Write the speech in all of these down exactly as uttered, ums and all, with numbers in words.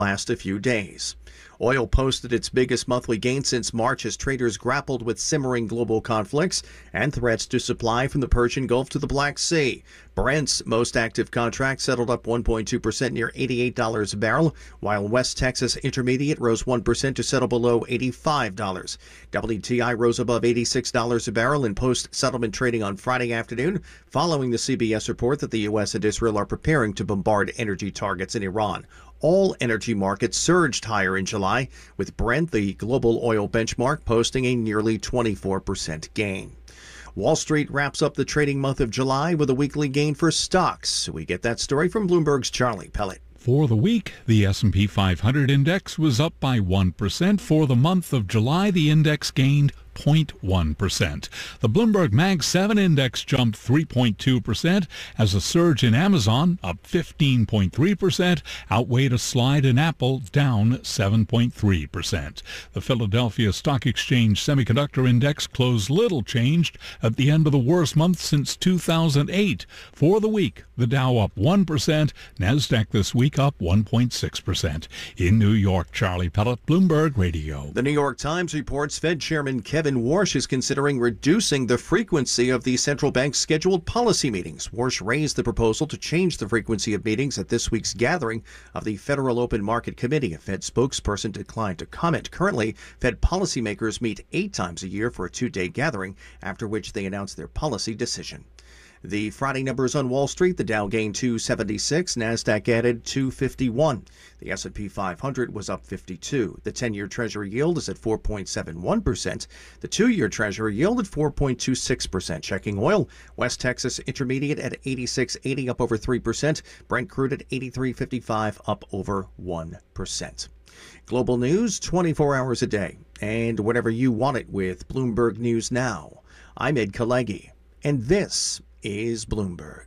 last a few days. Oil posted its biggest monthly gain since March as traders grappled with simmering global conflicts and threats to supply from the Persian Gulf to the Black Sea. Brent's most active contract settled up one point two percent near eighty-eight dollars a barrel, while West Texas Intermediate rose one percent to settle below eighty-five dollars. W T I rose above eighty-six dollars a barrel in post-settlement trading on Friday afternoon, following the C B S report that the U S and Israel are preparing to bombard energy targets in Iran. All energy markets surged higher in July, with Brent, the global oil benchmark, posting a nearly twenty-four percent gain. Wall Street wraps up the trading month of July with a weekly gain for stocks. We get that story from Bloomberg's Charlie Pellet. For the week, the S and P five hundred index was up by one percent. For the month of July, the index gained zero point one percent. The Bloomberg Mag seven index jumped three point two percent as a surge in Amazon, up fifteen point three percent, outweighed a slide in Apple, down seven point three percent. The Philadelphia Stock Exchange Semiconductor Index closed little changed at the end of the worst month since two thousand eight. For the week, the Dow up one percent, NASDAQ this week up one point six percent. In New York, Charlie Pellet, Bloomberg Radio. The New York Times reports Fed Chairman Kevin Warsh is considering reducing the frequency of the central bank's scheduled policy meetings. Warsh raised the proposal to change the frequency of meetings at this week's gathering of the Federal Open Market Committee. A Fed spokesperson declined to comment. Currently, Fed policymakers meet eight times a year for a two-day gathering, after which they announce their policy decision. The Friday numbers on Wall Street: the Dow gained two seventy-six, NASDAQ added two fifty-one. The S and P five hundred was up fifty-two. The ten-year Treasury yield is at four point seven one percent. The two-year Treasury yield at four point two six percent. Checking oil: West Texas Intermediate at eighty-six eighty, up over three percent. Brent crude at eighty-three fifty-five, up over one percent. Global news twenty-four hours a day, and whenever you want it with Bloomberg News Now. I'm Ed Kalegi, and this is Bloomberg.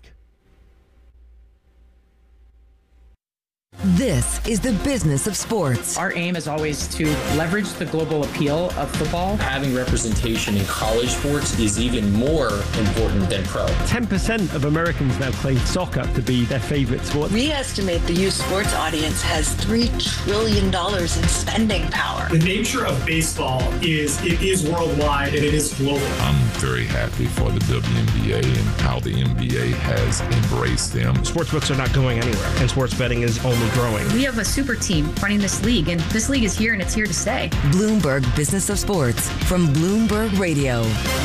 This is the business of sports. Our aim is always to leverage the global appeal of football. Having representation in college sports is even more important than pro. ten percent of Americans now claim soccer to be their favorite sport. We estimate the youth sports audience has three trillion dollars in spending power. The nature of baseball is it is worldwide and it is global. I'm very happy for the W N B A and how the N B A has embraced them. Sportsbooks are not going anywhere, and sports betting is only growing. We have a super team running this league, and this league is here and it's here to stay. Bloomberg Business of Sports from Bloomberg Radio.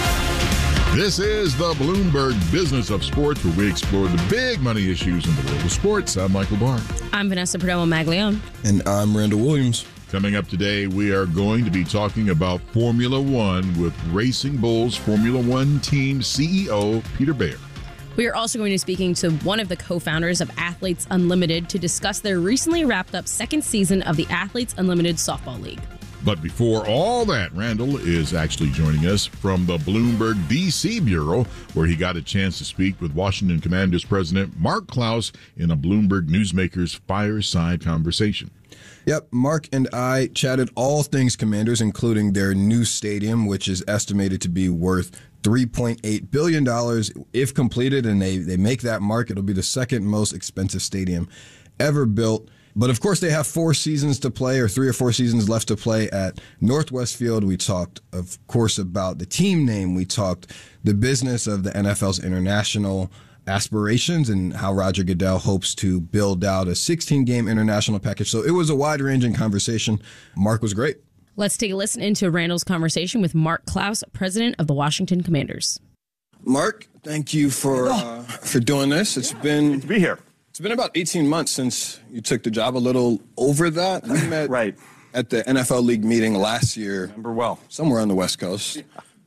This is the Bloomberg Business of Sports, where we explore the big money issues in the world of sports. I'm Michael Barr. I'm Vanessa Perdomo-Maglione. And I'm Randall Williams. Coming up today, we are going to be talking about Formula One with Racing Bulls Formula One team C E O Peter Bear. We are also going to be speaking to one of the co-founders of Athletes Unlimited to discuss their recently wrapped up second season of the Athletes Unlimited Softball League. But before all that, Randall is actually joining us from the Bloomberg D C Bureau, where he got a chance to speak with Washington Commanders president Mark Klaus in a Bloomberg Newsmakers fireside conversation. Yep, Mark and I chatted all things Commanders, including their new stadium, which is estimated to be worth three point eight billion dollars if completed, and they, they make that mark. It'll be the second most expensive stadium ever built. But of course, they have four seasons to play, or three or four seasons left to play at Northwest Field. We talked, of course, about the team name. We talked the business of the N F L's international aspirations and how Roger Goodell hopes to build out a sixteen-game international package. So it was a wide-ranging conversation. Mark was great. Let's take a listen into Randall's conversation with Mark Klaus, president of the Washington Commanders. Mark, thank you for uh, for doing this. It's been Good to be here. It's been about eighteen months since you took the job, a little over that. We met right. at the N F L League meeting last year. Remember well. Somewhere on the West Coast.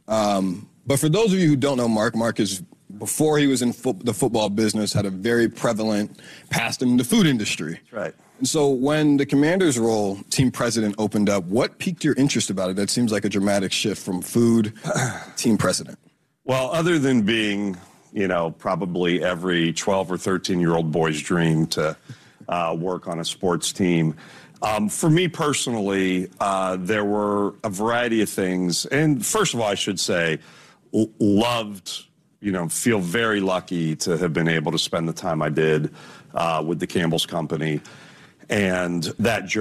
Um, but for those of you who don't know Mark, Mark is, before he was in fo- the football business, had a very prevalent past in the food industry. That's right. And so when the Commanders role, team president, opened up, what piqued your interest about it? That seems like a dramatic shift from food to team president. Well, other than being, you know, probably every twelve or thirteen-year-old boy's dream to uh, work on a sports team, um, for me personally, uh, there were a variety of things. And first of all, I should say, l- loved, you know, feel very lucky to have been able to spend the time I did uh, with the Campbell's Company. and that journey